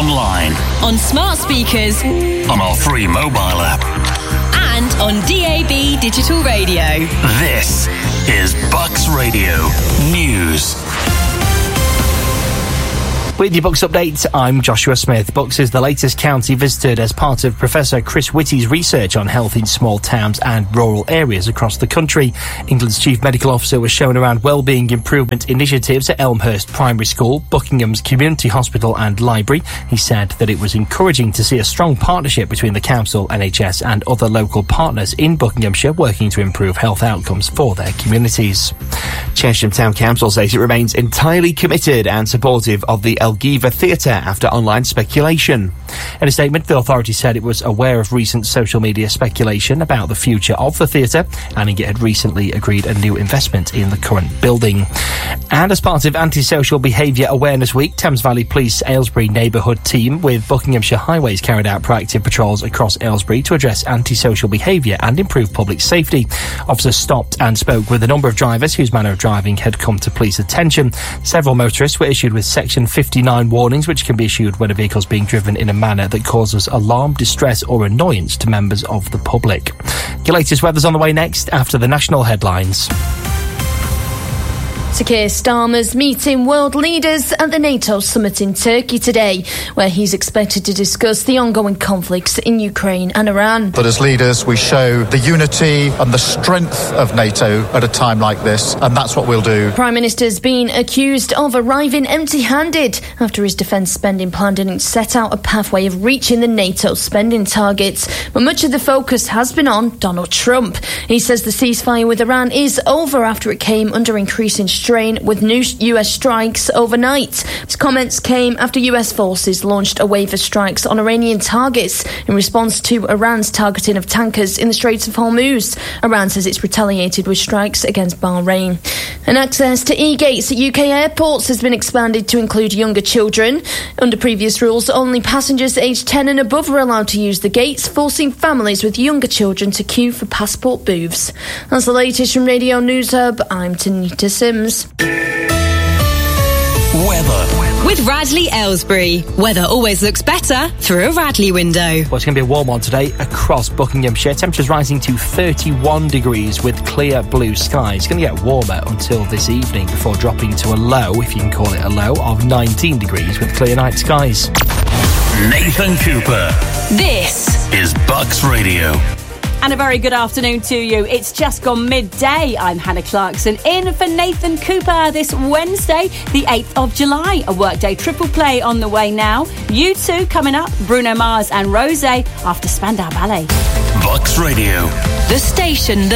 online, on smart speakers, on our free mobile app, and on DAB digital radio. This is Bucks Radio News. With your Bucks update, I'm Joshua Smith. Bucks is the latest county visited as part of Professor Chris Whitty's research on health in small towns and rural areas across the country. England's Chief Medical Officer was shown around wellbeing improvement initiatives at Elmhurst Primary School, Buckingham's Community Hospital and Library. He said that it was encouraging to see a strong partnership between the council, NHS and other local partners in Buckinghamshire working to improve health outcomes for their communities. Chesham Town Council says it remains entirely committed and supportive of the Elgiva Theatre after online speculation. In a statement, the authority said it was aware of recent social media speculation about the future of the theatre, and it had recently agreed a new investment in the current building. And as part of Antisocial Behaviour Awareness Week, Thames Valley Police Aylesbury neighbourhood team with Buckinghamshire Highways carried out proactive patrols across Aylesbury to address antisocial behaviour and improve public safety. Officers stopped and spoke with a number of drivers whose manner of driving had come to police attention. Several motorists were issued with Section 59 warnings, which can be issued when a vehicle is being driven in a manner that causes alarm, distress or annoyance to members of the public. Your latest weather's on the way next after the national headlines. Sir Keir Starmer's meeting world leaders at the NATO summit in Turkey today, where he's expected to discuss the ongoing conflicts in Ukraine and Iran. But as leaders, we show the unity and the strength of NATO at a time like this, and that's what we'll do. Prime Minister's been accused of arriving empty-handed after his defence spending plan didn't set out a pathway of reaching the NATO spending targets. But much of the focus has been on Donald Trump. He says the ceasefire with Iran is over after it came under increasing strain with new US strikes overnight. His comments came after US forces launched a wave of strikes on Iranian targets in response to Iran's targeting of tankers in the Straits of Hormuz. Iran says it's retaliated with strikes against Bahrain. And access to e-gates at UK airports has been expanded to include younger children. Under previous rules, only passengers aged 10 and above were allowed to use the gates, forcing families with younger children to queue for passport booths. That's the latest from Radio News Hub. I'm Tanita Sims. Weather. With Radley Aylesbury. Weather always looks better through a Radley window. Well, it's going to be a warm one today across Buckinghamshire. Temperatures rising to 31 degrees with clear blue skies. It's going to get warmer until this evening before dropping to a low, if you can call it a low, of 19 degrees with clear night skies. Nathan Cooper. This is Bucks Radio. And a very good afternoon to you. It's just gone midday. I'm Hannah Clarkson in for Nathan Cooper this Wednesday, the 8th of July. A workday triple play on the way now. U2 coming up, Bruno Mars and Rosé after Spandau Ballet. Bucks Radio. the station